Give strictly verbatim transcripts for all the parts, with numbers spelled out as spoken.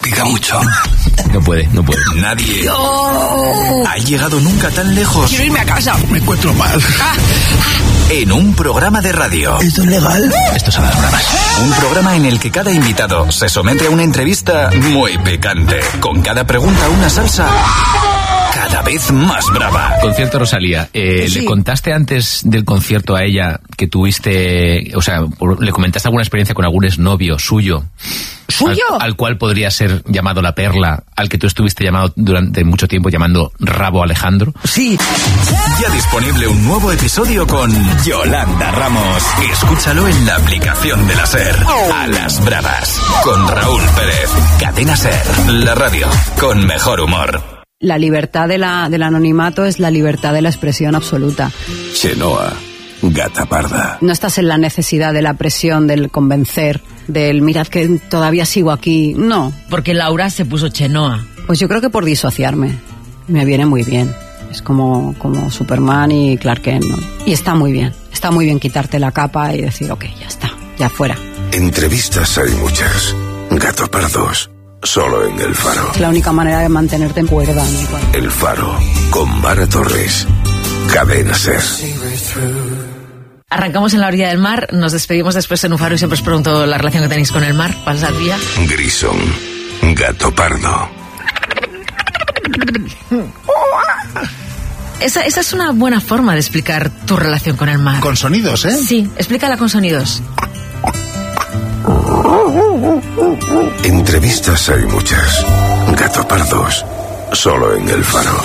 Pica mucho. No puede, no puede. Nadie ¡Oh! ha llegado nunca tan lejos. Quiero irme a casa. Me encuentro mal. Ah. En un programa de radio. ¿Esto es legal? Esto son las bravas. Un programa en el que cada invitado se somete a una entrevista muy picante. Con cada pregunta una salsa cada vez más brava. Concierto Rosalía. Eh, Sí. ¿Le contaste antes del concierto a ella que tuviste, o sea, le comentaste alguna experiencia con algún exnovio suyo? ¿Suyo? Al, al cual podría ser llamado La Perla, al que tú estuviste llamado durante mucho tiempo llamando Rabo Alejandro. Sí. Ya disponible un nuevo episodio con Yolanda Ramos. Escúchalo en la aplicación de la SER. A las bravas. Con Raúl Pérez. Cadena SER. La radio con mejor humor. La libertad de la, del anonimato es la libertad de la expresión absoluta. Chenoa. Gata parda. No estás en la necesidad de la presión, del convencer, del mirad que todavía sigo aquí. No. Porque Laura se puso Chenoa. Pues yo creo que por disociarme. Me viene muy bien. Es como, como Superman y Clark Kent, ¿no? Y está muy bien. Está muy bien quitarte la capa y decir, ok, ya está, ya fuera. Entrevistas hay muchas. Gato pardos. Solo en El Faro. Es la única manera de mantenerte en cuerda, ¿no? El Faro. Con Mara Torres. Cadena SER. Arrancamos en la orilla del mar, nos despedimos después en un faro y siempre os pregunto la relación que tenéis con el mar. ¿Pasad día? Grison. Gato pardo. Esa, esa es una buena forma de explicar tu relación con el mar. Con sonidos, ¿eh? Sí, explícala con sonidos. Entrevistas hay muchas. Gato pardos. Solo en El Faro.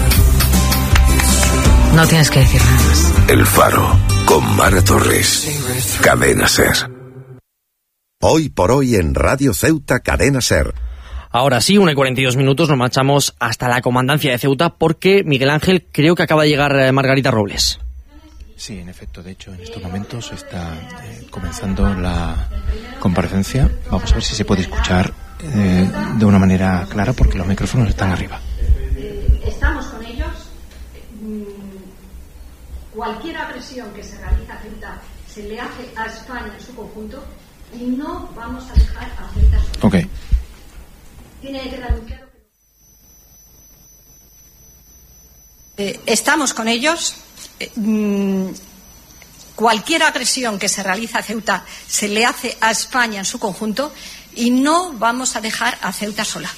No tienes que decir nada más. El Faro. Con Mara Torres. Cadena SER. Hoy por hoy en Radio Ceuta, Cadena SER. Ahora sí, una y cuarenta y dos minutos, nos marchamos hasta la comandancia de Ceuta porque, Miguel Ángel, creo que acaba de llegar eh, Margarita Robles. Sí, en efecto, de hecho, en estos momentos está eh, comenzando la comparecencia. Vamos a ver si se puede escuchar eh, de una manera clara porque los micrófonos están arriba. Eh, estamos con ellos. Cualquier agresión que se realiza a Ceuta se le hace a España en su conjunto y no vamos a dejar a Ceuta sola. Ok. Tiene que quedar muy claro que... Eh, estamos con ellos. Eh, mmm, cualquier agresión que se realiza a Ceuta se le hace a España en su conjunto y no vamos a dejar a Ceuta sola.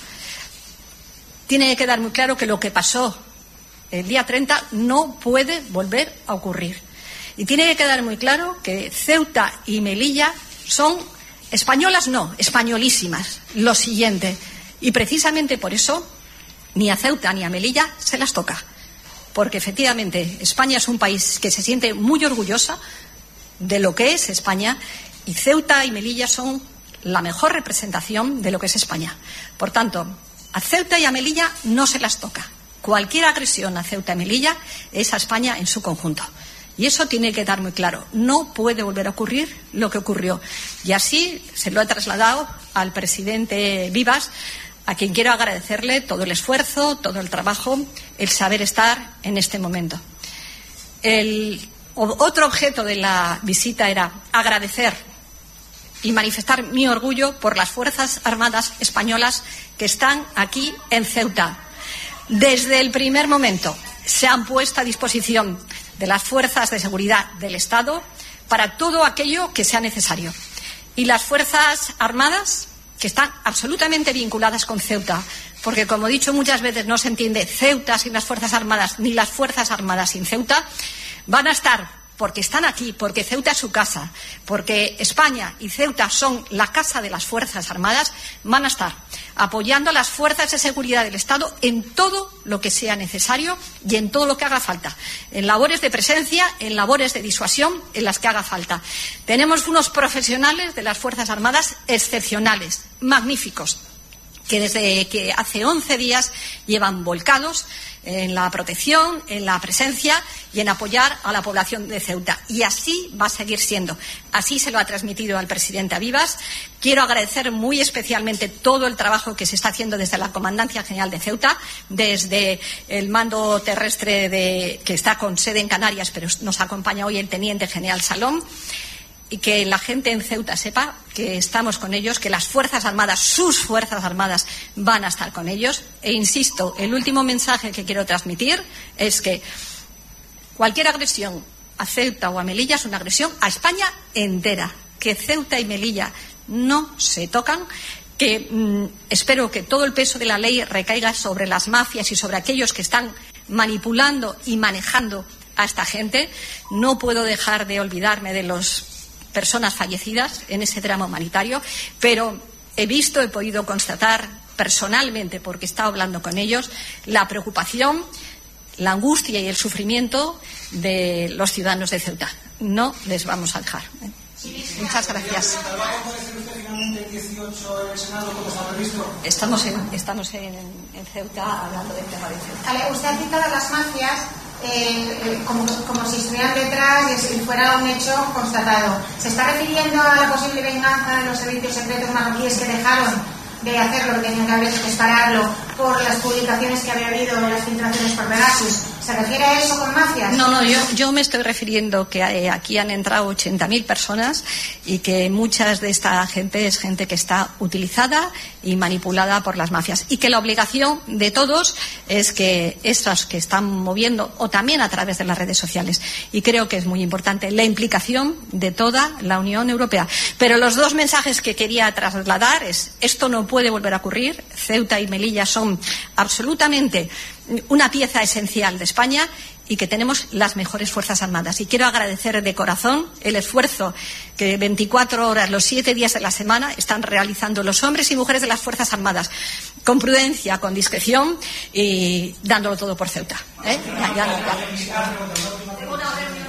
Tiene que quedar muy claro que lo que pasó el día treinta no puede volver a ocurrir. Y tiene que quedar muy claro que Ceuta y Melilla son españolas, no, españolísimas. Lo siguiente. Y precisamente por eso ni a Ceuta ni a Melilla se las toca. Porque efectivamente España es un país que se siente muy orgullosa de lo que es España y Ceuta y Melilla son la mejor representación de lo que es España. Por tanto, a Ceuta y a Melilla no se las toca. Cualquier agresión a Ceuta y Melilla es a España en su conjunto. Y eso tiene que quedar muy claro. No puede volver a ocurrir lo que ocurrió. Y así se lo he trasladado al presidente Vivas, a quien quiero agradecerle todo el esfuerzo, todo el trabajo, el saber estar en este momento. El otro objeto de la visita era agradecer y manifestar mi orgullo por las Fuerzas Armadas españolas que están aquí en Ceuta. Desde el primer momento se han puesto a disposición de las fuerzas de seguridad del Estado para todo aquello que sea necesario. Y las Fuerzas Armadas, que están absolutamente vinculadas con Ceuta, porque, como he dicho muchas veces, no se entiende Ceuta sin las Fuerzas Armadas, ni las Fuerzas Armadas sin Ceuta, van a estar, porque están aquí, porque Ceuta es su casa, porque España y Ceuta son la casa de las Fuerzas Armadas, van a estar apoyando a las fuerzas de seguridad del Estado en todo lo que sea necesario y en todo lo que haga falta, en labores de presencia, en labores de disuasión, en las que haga falta. Tenemos unos profesionales de las Fuerzas Armadas excepcionales, magníficos, que desde que hace once días llevan volcados en la protección, en la presencia y en apoyar a la población de Ceuta. Y así va a seguir siendo. Así se lo ha transmitido al presidente Vivas. Quiero agradecer muy especialmente todo el trabajo que se está haciendo desde la Comandancia General de Ceuta, desde el mando terrestre de, que está con sede en Canarias, pero nos acompaña hoy el teniente general Salón. y que la gente en Ceuta sepa que estamos con ellos, que las Fuerzas Armadas, sus Fuerzas Armadas, van a estar con ellos. E insisto, el último mensaje que quiero transmitir es que cualquier agresión a Ceuta o a Melilla es una agresión a España entera. Que Ceuta y Melilla no se tocan, que mmm, espero que todo el peso de la ley recaiga sobre las mafias y sobre aquellos que están manipulando y manejando a esta gente. No puedo dejar de olvidarme de las personas fallecidas en ese drama humanitario, pero he visto, he podido constatar personalmente, porque he estado hablando con ellos, la preocupación, la angustia y el sufrimiento de los ciudadanos de Ceuta. No les vamos a dejar. Muchas gracias. Estamos en, estamos en, en Ceuta hablando del tema de Ceuta. Vale, usted ha citado las mafias eh, eh, como, como si estuvieran detrás y si fuera un hecho constatado. ¿Se está refiriendo a la posible venganza de los servicios secretos marroquíes que dejaron de hacer lo que tenían que haber, que es pararlo, por las publicaciones que había habido en las filtraciones por Pegasus? ¿Se refiere a eso con mafias? No, no, yo, yo me estoy refiriendo que eh, aquí han entrado ochenta mil personas y que muchas de esta gente es gente que está utilizada y manipulada por las mafias. Y que la obligación de todos es que estos que están moviendo, o también a través de las redes sociales, y creo que es muy importante la implicación de toda la Unión Europea. Pero los dos mensajes que quería trasladar es: esto no puede volver a ocurrir. Ceuta y Melilla son absolutamente una pieza esencial de España y que tenemos las mejores Fuerzas Armadas. Y quiero agradecer de corazón el esfuerzo que veinticuatro horas, los siete días de la semana, están realizando los hombres y mujeres de las Fuerzas Armadas, con prudencia, con discreción y dándolo todo por Ceuta. ¿Eh? Ya, ya, ya.